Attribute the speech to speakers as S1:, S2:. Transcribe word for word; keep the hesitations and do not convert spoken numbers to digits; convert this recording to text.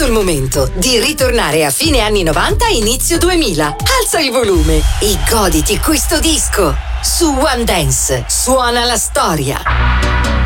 S1: il momento di ritornare a fine anni novanta e inizio duemila. Alza il volume e goditi questo disco. Su One Dance suona la storia.